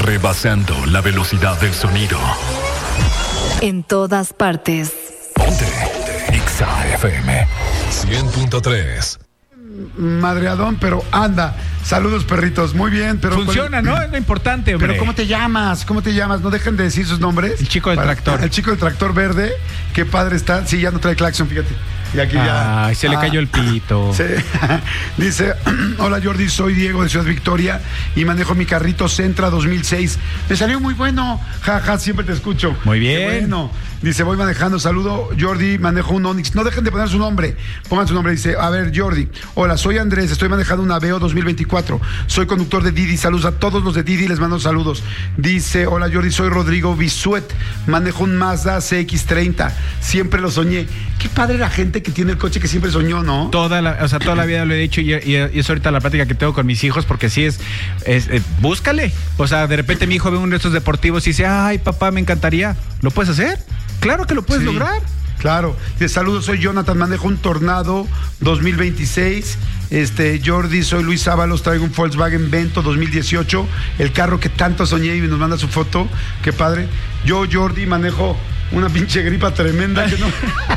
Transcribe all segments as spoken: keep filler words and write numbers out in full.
rebasando la velocidad del sonido. En todas partes. Ponte, Exa F M cien punto tres. Madreadón, pero anda. Saludos, perritos. Muy bien, pero... Funciona, ¿no? Es lo importante, hombre. Pero ¿cómo te llamas? ¿Cómo te llamas? No dejen de decir sus nombres. El chico del Para, tractor. El chico del tractor verde. Qué padre está. Sí, ya no trae claxon, fíjate. Y aquí ya... Ay, se le ah, cayó el pito. Sí. Dice, hola Jordi, soy Diego de Ciudad Victoria y manejo mi carrito Sentra dos mil seis. Me salió muy bueno. Jaja, ja, siempre te escucho. Muy bien. Qué bueno. Dice, voy manejando, saludo, Jordi, manejo un Onix. No dejen de poner su nombre. Pongan su nombre. Dice, a ver, Jordi. Hola, soy Andrés, estoy manejando una Aveo dos mil veinticuatro. Soy conductor de Didi. Saludos a todos los de Didi, les mando saludos. Dice, hola Jordi, soy Rodrigo Bisuet. Manejo un Mazda C X treinta. Siempre lo soñé. Qué padre la gente que tiene el coche que siempre soñó, ¿no? Toda la, o sea, toda la vida lo he dicho y, y, y es ahorita la plática que tengo con mis hijos porque sí es, es eh, búscale. O sea, de repente mi hijo ve uno de estos deportivos y dice, ay papá, me encantaría. ¿Lo puedes hacer? Claro que lo puedes Sí, lograr. Claro. Dice, saludos, soy Jonathan, manejo un Tornado dos mil veintiséis. Este, Jordi, soy Luis Ábalos, traigo un Volkswagen Vento dos mil dieciocho, el carro que tanto soñé y nos manda su foto. Qué padre. Yo, Jordi, manejo una pinche gripa tremenda que no...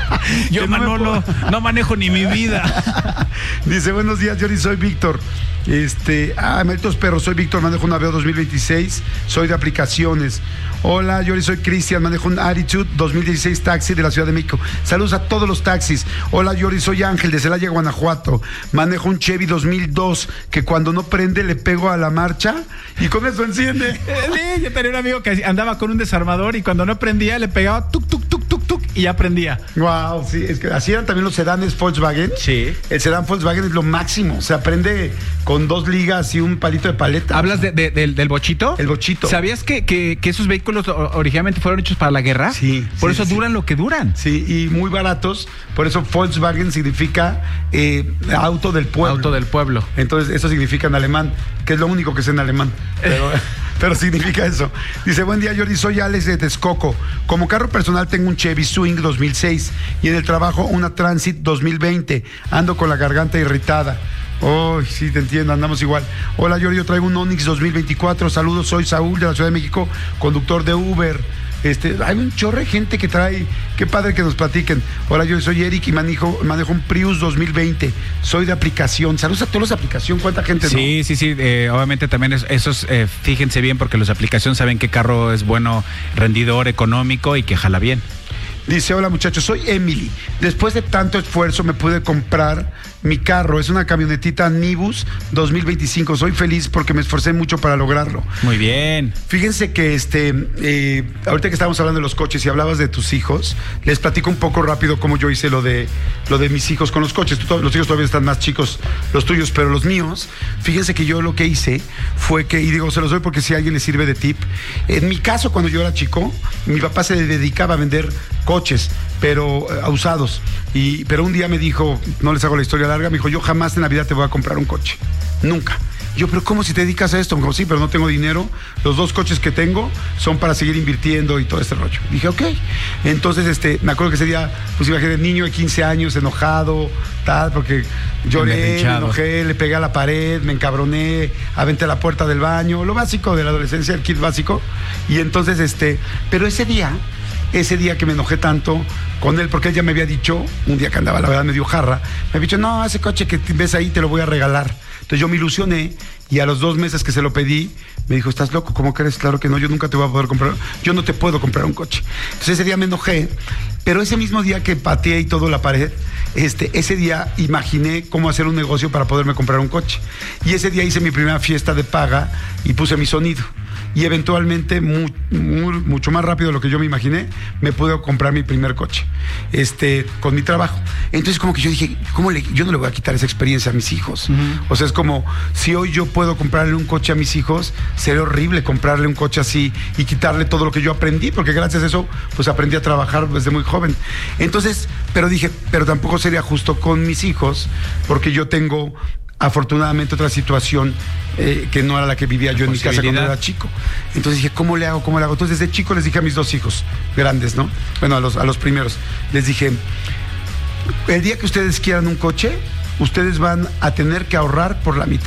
Yo, que no Manolo, puedo... no manejo ni mi vida. Dice, buenos días, Jordi, soy Víctor. Este, ah, malditos perros, soy Víctor, manejo un Aveo dos mil veintiséis, soy de aplicaciones. Hola, Jordi, soy Cristian, manejo un Attitude dos mil dieciséis taxi de la Ciudad de México. Saludos a todos los taxis. Hola, Jordi, soy Ángel de Celaya, Guanajuato. Manejo un Chevy dos mil dos que cuando no prende le pego a la marcha y con eso enciende. Sí, yo tenía un amigo que andaba con un desarmador y cuando no prendía le pegaba tuk, tuk, tuk, tuk, tuk y ya prendía. Wow, sí, es que así eran también los sedanes Volkswagen. Sí. El sedán Volkswagen es lo máximo. Se aprende con dos ligas y un palito de paleta. ¿Hablas de, de, del, del bochito? El bochito. ¿Sabías que, que, que esos vehículos originalmente fueron hechos para la guerra? Sí. Por sí, eso sí. duran lo que duran. Sí, y muy baratos. Por eso Volkswagen significa eh, auto del pueblo. Auto del pueblo. Entonces, eso significa en alemán, que es lo único que sé en alemán. Pero, pero significa eso. Dice, buen día, Jordi, soy Alex de Texcoco. Como carro personal tengo un Chevy Swing dos mil seis y en el trabajo una Transit dos mil veinte. Ando con la garganta irritada. Oh, sí, te entiendo, andamos igual. Hola, Jordi, yo traigo un Onix dos mil veinticuatro. Saludos, soy Saúl de la Ciudad de México, conductor de Uber. Este, hay un chorro de gente que trae, qué padre que nos platiquen. Hola, yo soy Eric y manejo, manejo un Prius dos mil veinte. Soy de aplicación. Saludos a todos los de aplicación. ¿Cuánta gente? Sí, no? sí, sí. Eh, obviamente también es, esos, eh, fíjense bien porque los de aplicación saben qué carro es bueno, rendidor, económico y que jala bien. Dice, hola muchachos, soy Emily. Después de tanto esfuerzo me pude comprar mi carro. Es una camionetita Nibus dos mil veinticinco. Soy feliz porque me esforcé mucho para lograrlo. Muy bien. Fíjense que este, eh, ahorita que estábamos hablando de los coches y hablabas de tus hijos, les platico un poco rápido cómo yo hice lo de, lo de mis hijos con los coches. Tú, los hijos todavía están más chicos, los tuyos, pero los míos, fíjense que yo lo que hice fue que, y digo, se los doy porque si a alguien le sirve de tip. En mi caso, cuando yo era chico, mi papá se dedicaba a vender coches, pero uh, usados. Y, pero un día me dijo, no les hago la historia larga, me dijo, yo jamás en Navidad te voy a comprar un coche. Nunca. Yo, pero ¿cómo si te dedicas a esto? Me dijo, sí, pero no tengo dinero. Los dos coches que tengo son para seguir invirtiendo y todo este rollo. Dije, ok. Entonces, este, me acuerdo que ese día, pues iba de niño de quince años, enojado, tal, porque lloré, me enojé, le pegué a la pared, me encabroné, aventé la puerta del baño, lo básico de la adolescencia, el kit básico. Y entonces, este, pero ese día, ese día que me enojé tanto con él, porque él ya me había dicho, un día que andaba, la verdad, medio jarra, me había dicho, no, ese coche que ves ahí te lo voy a regalar. Entonces yo me ilusioné y a los dos meses que se lo pedí, me dijo, ¿estás loco? ¿Cómo crees? Claro que no, yo nunca te voy a poder comprar, yo no te puedo comprar un coche. Entonces ese día me enojé, pero ese mismo día que pateé y todo la pared, este, ese día imaginé cómo hacer un negocio para poderme comprar un coche. Y ese día hice mi primera fiesta de paga y puse mi sonido. Y eventualmente, muy, muy, mucho más rápido de lo que yo me imaginé, me pude comprar mi primer coche, este, con mi trabajo. Entonces como que yo dije, ¿cómo le, yo no le voy a quitar esa experiencia a mis hijos? Uh-huh. O sea, es como, si hoy yo puedo comprarle un coche a mis hijos, sería horrible comprarle un coche así y quitarle todo lo que yo aprendí, porque gracias a eso, pues aprendí a trabajar desde muy joven. Entonces, pero dije, pero tampoco sería justo con mis hijos, porque yo tengo afortunadamente otra situación eh, que no era la que vivía yo en mi casa cuando era chico. Entonces dije, ¿cómo le hago? ¿Cómo le hago? Entonces desde chico les dije a mis dos hijos grandes, ¿no? Bueno, a los, a los primeros. Les dije, el día que ustedes quieran un coche, ustedes van a tener que ahorrar por la mitad.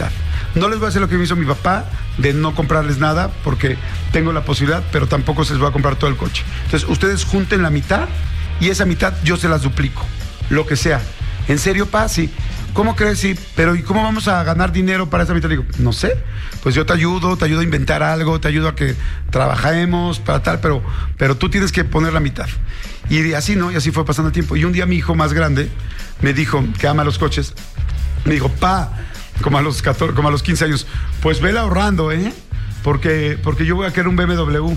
No les voy a hacer lo que me hizo mi papá, de no comprarles nada, porque tengo la posibilidad, pero tampoco se les va a comprar todo el coche. Entonces, ustedes junten la mitad y esa mitad yo se las duplico, lo que sea. ¿En serio, pa? Sí. ¿Cómo crees? Sí. Pero ¿y cómo vamos a ganar dinero para esa mitad? Le digo, no sé. Pues yo te ayudo, te ayudo a inventar algo, te ayudo a que trabajemos para tal, pero, pero tú tienes que poner la mitad. Y así, ¿no? Y así fue pasando el tiempo. Y un día mi hijo más grande me dijo, que ama los coches, me dijo, pa, como a los catorce, como a los quince años, pues vela ahorrando, ¿eh? Porque, porque yo voy a querer un B M W.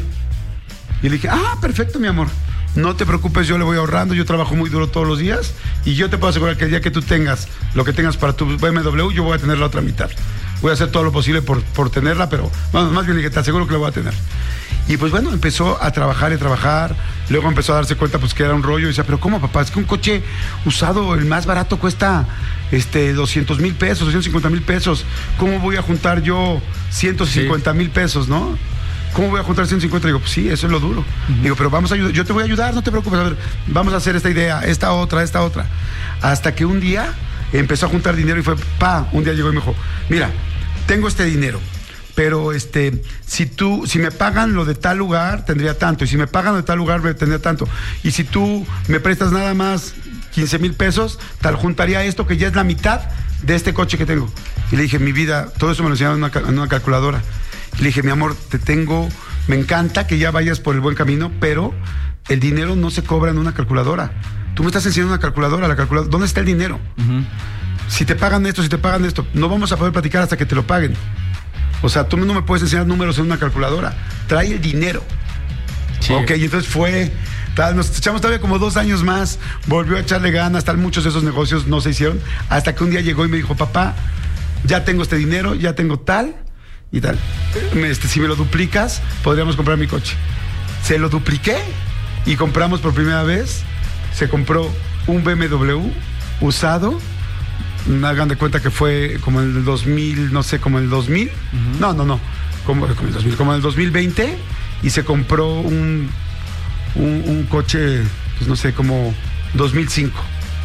Y le dije, ah, perfecto, mi amor. No te preocupes, yo le voy ahorrando, yo trabajo muy duro todos los días y yo te puedo asegurar que el día que tú tengas lo que tengas para tu B M W, yo voy a tener la otra mitad. Voy a hacer todo lo posible por, por tenerla, pero bueno, más bien le dije, te aseguro que la voy a tener. Y pues bueno, empezó a trabajar y a trabajar, luego empezó a darse cuenta pues que era un rollo y decía, pero ¿cómo, papá? Es que un coche usado, el más barato, cuesta este, doscientos mil pesos, doscientos cincuenta mil pesos. ¿Cómo voy a juntar yo ciento cincuenta mil pesos, no? ¿Cómo voy a juntar ciento cincuenta? Digo, pues sí, eso es lo duro. Uh-huh. Digo, pero vamos a ayudar, yo te voy a ayudar, no te preocupes. A ver, vamos a hacer esta idea, esta otra, esta otra. Hasta que un día empezó a juntar dinero y fue, pa, un día llegó y me dijo, mira, tengo este dinero, pero este, si tú, si me pagan lo de tal lugar, tendría tanto, y si me pagan lo de tal lugar, tendría tanto. Y si tú me prestas nada más quince mil pesos, tal, juntaría esto que ya es la mitad de este coche que tengo. Y le dije, mi vida, todo eso me lo enseñaron en una, en una calculadora. Y le dije, mi amor, te tengo, me encanta que ya vayas por el buen camino, pero el dinero no se cobra en una calculadora. Tú me estás enseñando una calculadora, la calculadora, ¿dónde está el dinero? Uh-huh. Si te pagan esto, si te pagan esto, no vamos a poder platicar hasta que te lo paguen. O sea, tú no me puedes enseñar números en una calculadora. Trae el dinero. Sí. Ok, y entonces fue, tal, nos echamos todavía como dos años más, volvió a echarle ganas, tal, muchos de esos negocios no se hicieron, hasta que un día llegó y me dijo, papá, ya tengo este dinero, ya tengo tal y tal. Este, si me lo duplicas, podríamos comprar mi coche. Se lo dupliqué y compramos por primera vez, se compró un B M W usado. Hagan de cuenta que fue como en el dos mil, no sé, como en el dos mil. Uh-huh. No, no, no. Como, como, el dos mil, como en el dos mil veinte. Y se compró un, un, un coche, pues no sé, como dos mil cinco.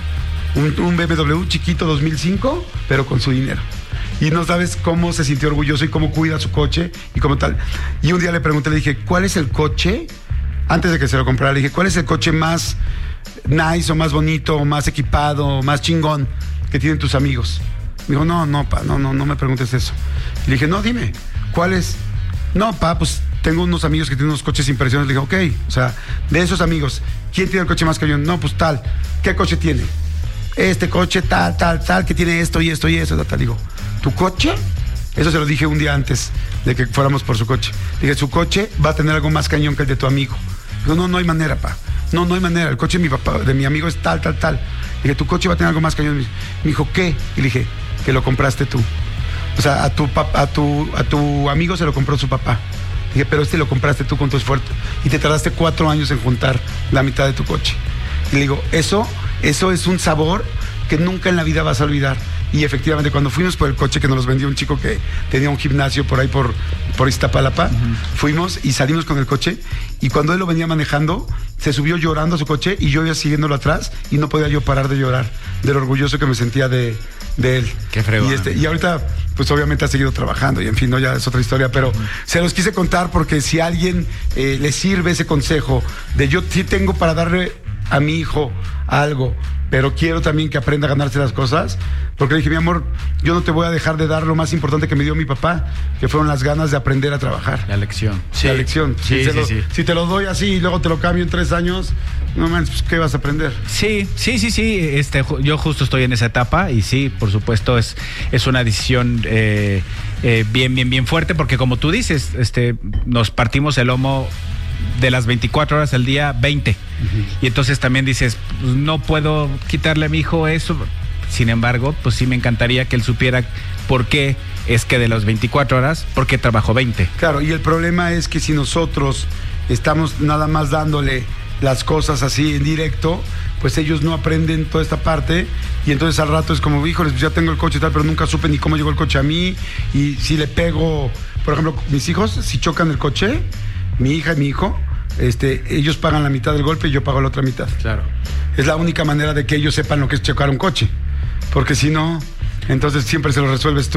Un, un B M W chiquito dos mil cinco, pero con su dinero. Y no sabes cómo se sintió orgulloso y cómo cuida su coche y como tal. Y un día le pregunté, le dije, ¿cuál es el coche? Antes de que se lo comprara, le dije, ¿cuál es el coche más nice o más bonito o más equipado o más chingón que tienen tus amigos? Me dijo, no, no, pa, no, no, no me preguntes eso. Y le dije, no, dime, ¿cuál es? No, pa, pues tengo unos amigos que tienen unos coches impresionantes. Le dije, ok, o sea, de esos amigos, ¿quién tiene el coche más cañón? No, pues tal. ¿Qué coche tiene? Este coche, tal, tal, tal, que tiene esto y esto y eso, tal, tal. Digo, ¿tu coche? Eso se lo dije un día antes de que fuéramos por su coche. Dije, su coche va a tener algo más cañón que el de tu amigo. Digo, no, no hay manera, pa. No, no hay manera. El coche de mi papá, de mi amigo es tal, tal, tal. Dije, tu coche va a tener algo más cañón. Me dijo, ¿qué? Y le dije, que lo compraste tú. O sea, a tu, a tu, a tu amigo se lo compró su papá. Dije, pero este lo compraste tú con tu esfuerzo. Y te tardaste cuatro años en juntar la mitad de tu coche. Y le digo, eso, eso es un sabor que nunca en la vida vas a olvidar. Y efectivamente, cuando fuimos por el coche que nos los vendió un chico que tenía un gimnasio por ahí por, por Iztapalapa, uh-huh. Fuimos y salimos con el coche. Y cuando él lo venía manejando, se subió llorando a su coche y yo iba siguiéndolo atrás y no podía yo parar de llorar, de lo orgulloso que me sentía de, de él. Qué fregón. Y, este, y ahorita, pues obviamente ha seguido trabajando y en fin, no, ya es otra historia, pero uh-huh. Se los quise contar porque si a alguien eh, le sirve ese consejo de yo sí tengo para darle a mi hijo algo, pero quiero también que aprenda a ganarse las cosas, porque le dije, mi amor, yo no te voy a dejar de dar lo más importante que me dio mi papá, que fueron las ganas de aprender a trabajar. La lección. Sí. La lección. Sí, si, sí, lo, sí. si te lo doy así y luego te lo cambio en tres años, no manches, pues, ¿qué vas a aprender? Sí, sí, sí, sí. Este, yo justo estoy en esa etapa y sí, por supuesto, es, es una decisión eh, eh, bien, bien, bien fuerte, porque como tú dices, este, nos partimos el lomo de las veinticuatro horas al día, veinte. Uh-huh. Y entonces también dices, pues, no puedo quitarle a mi hijo eso. Sin embargo, pues sí me encantaría que él supiera por qué es que de las veinticuatro horas, ¿por qué trabajo veinte? Claro, y el problema es que si nosotros estamos nada más dándole las cosas así en directo, pues ellos no aprenden toda esta parte y entonces al rato es como, híjoles, pues ya tengo el coche y tal, pero nunca supe ni cómo llegó el coche a mí. Y si le pego, por ejemplo, mis hijos, si chocan el coche, mi hija y mi hijo, este, ellos pagan la mitad del golpe y yo pago la otra mitad. Claro. Es la única manera de que ellos sepan lo que es chocar un coche. Porque si no, entonces siempre se lo resuelves tú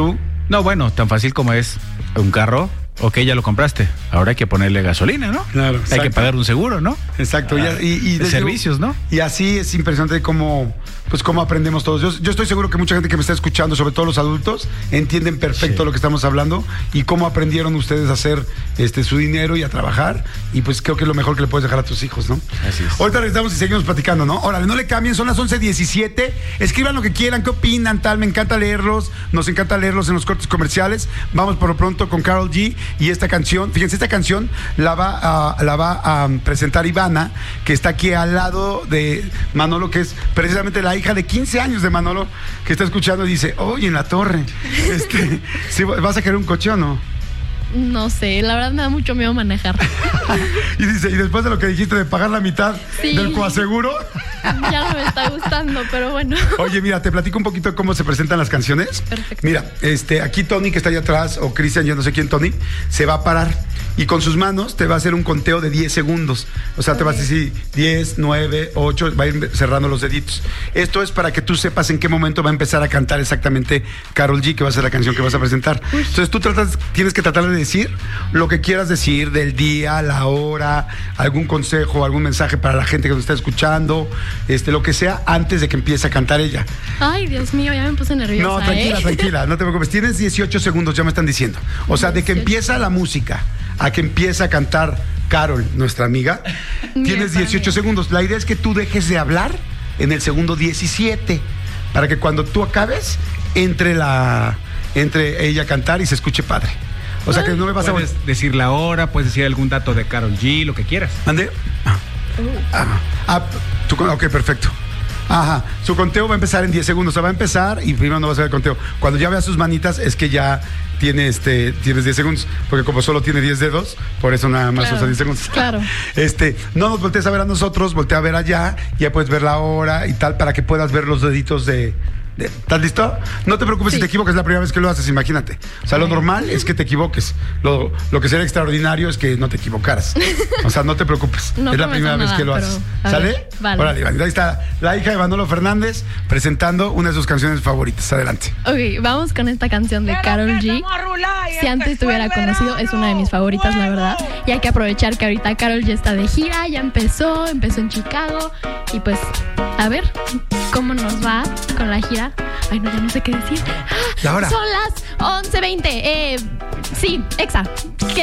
No, bueno, tan fácil como es un carro. Ok, ya lo compraste. Ahora hay que ponerle gasolina, ¿no? Claro. Hay exacto. que pagar un seguro, ¿no? Exacto. Ah, y, y, y de servicios, ¿no? Y así es impresionante cómo, pues, cómo aprendemos todos. Yo, yo estoy seguro que mucha gente que me está escuchando, sobre todo los adultos, entienden perfecto Sí. lo que estamos hablando y cómo aprendieron ustedes a hacer este, su dinero y a trabajar. Y pues creo que es lo mejor que le puedes dejar a tus hijos, ¿no? Así es. Ahorita regresamos y seguimos platicando, ¿no? Órale, no le cambien, son las once diecisiete. Escriban lo que quieran, qué opinan, tal. Me encanta leerlos, nos encanta leerlos en los cortes comerciales. Vamos por lo pronto con Karol G y esta canción. Fíjense, esta canción la va a, la va a presentar Ivana, que está aquí al lado de Manolo, que es precisamente la hija de quince años de Manolo, que está escuchando y dice, oye, en la torre, este, ¿sí, ¿vas a querer un coche o no? No sé, la verdad me da mucho miedo manejar. Y dice, y después de lo que dijiste de pagar la mitad Sí. del coaseguro. Ya no me está gustando, pero bueno. Oye, mira, te platico un poquito cómo se presentan las canciones. Perfecto. Mira, este, aquí Tony, que está allá atrás, o Cristian, yo no sé quién, Tony, se va a parar y con sus manos te va a hacer un conteo de diez segundos. O sea, te vas a decir diez, nueve, ocho, va a ir cerrando los deditos. Esto es para que tú sepas en qué momento va a empezar a cantar exactamente Karol G, que va a ser la canción que vas a presentar. Entonces tú tratas, tienes que tratar de decir lo que quieras decir del día, la hora, algún consejo, algún mensaje para la gente que nos está escuchando, este, lo que sea, antes de que empiece a cantar ella. Ay, Dios mío, ya me puse nerviosa. No, tranquila, ¿eh? tranquila, no te preocupes. Tienes dieciocho segundos, ya me están diciendo. O sea, de que empieza la música a que empieza a cantar Karol, nuestra amiga, Mi tienes dieciocho amiga. segundos. La idea es que tú dejes de hablar en el segundo diecisiete, para que cuando tú acabes, entre la entre ella a cantar y se escuche padre. O sea, que no me vas a... Puedes decir la hora, puedes decir algún dato de Karol G, lo que quieras. ¿Mande? Ah, ah, ah, tú, ok, perfecto. Ajá, su conteo va a empezar en diez segundos. O sea, va a empezar y primero no vas a ver el conteo. Cuando ya veas sus manitas, es que ya tiene este, tienes diez segundos. Porque como solo tiene diez dedos, por eso nada más Claro, usa diez segundos. claro. Este, no nos voltees a ver a nosotros, voltea a ver allá, ya puedes ver la hora y tal, para que puedas ver los deditos de. de- ¿Estás listo? No te preocupes Sí. si te equivocas, es la primera vez que lo haces, imagínate. O sea, lo normal es que te equivoques. Lo, lo que sería extraordinario es que no te equivocaras. O sea, no te preocupes. No es la prometo primera vez nada, que lo pero, haces. a ¿Sale? ver, vale. Órale, Iván. Ahí está la hija de Manolo Fernández presentando una de sus canciones favoritas. Adelante. Ok, vamos con esta canción de Karol G. Si antes te hubiera conocido, es una de mis favoritas, la verdad. Y hay que aprovechar que ahorita Karol ya está de gira, ya empezó, empezó en Chicago. Y pues, a ver cómo nos va con la gira. Ay, no, ya no sé qué decir. ¿La hora? Son las once veinte. Eh, sí, Exa. ¿Qué?